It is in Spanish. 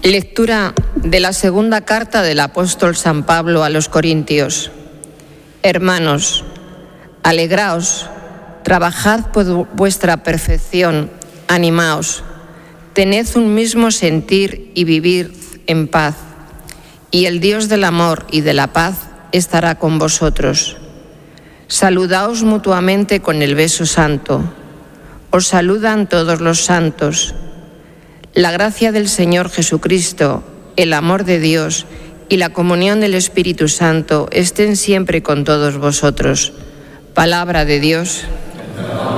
Lectura de la segunda carta del apóstol San Pablo a los Corintios. Hermanos, alegraos, trabajad por vuestra perfección, animaos, tened un mismo sentir y vivid en paz, y el Dios del amor y de la paz estará con vosotros. Saludaos mutuamente con el beso santo. Os saludan todos los santos. La gracia del Señor Jesucristo, el amor de Dios y la comunión del Espíritu Santo estén siempre con todos vosotros. Palabra de Dios.